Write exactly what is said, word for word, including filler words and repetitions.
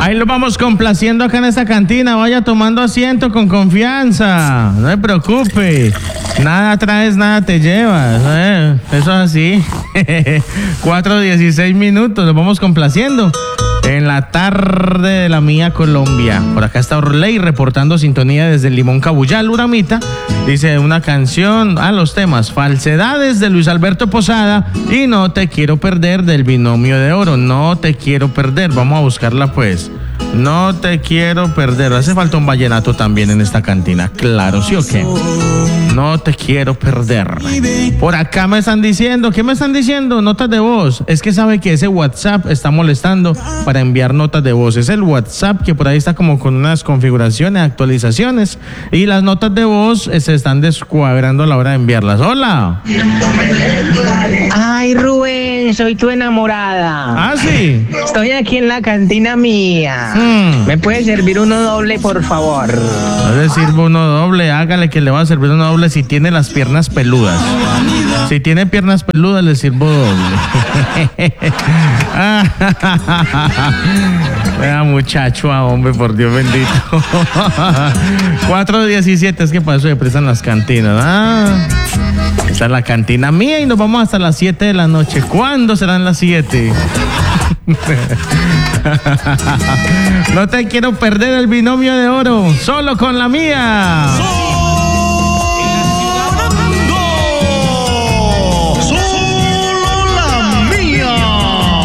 Ahí lo vamos complaciendo acá en esta cantina. Vaya tomando asiento con confianza. No se preocupe. Nada traes, nada te llevas. ¿eh? Eso es así. cuatro dieciséis minutos. Nos vamos complaciendo en la tarde de la mía Colombia. Por acá está Orley reportando sintonía desde el Limón Cabuyal, Uramita. Dice una canción a los temas Falsedades de Luis Alberto Posada y No te quiero perder del Binomio de Oro. No te quiero perder. Vamos a buscarla pues. No te quiero perder. Hace falta un vallenato también en esta cantina. Claro, ¿sí o qué? No te quiero perder. Por acá me están diciendo, ¿qué me están diciendo? Notas de voz. Es que sabe que ese WhatsApp está molestando para enviar notas de voz. Es el WhatsApp que por ahí está como con unas configuraciones, actualizaciones. Y las notas de voz se están descuadrando a la hora de enviarlas. Hola. Ay, Rubén, soy tu enamorada. Ah, sí. Estoy aquí en la cantina mía. Mm. ¿Me puede servir uno doble, por favor? No le sirvo uno doble, hágale que le va a servir uno doble si tiene las piernas peludas. Si tiene piernas peludas, le sirvo doble. Vea, muchacho, ah, hombre, por Dios bendito. cuatro diecisiete, es que para eso se prestan las cantinas. Ah, esta es la cantina mía y nos vamos hasta las siete de la noche. ¿Cuándo serán las siete? No te quiero perder el Binomio de Oro, solo con la mía.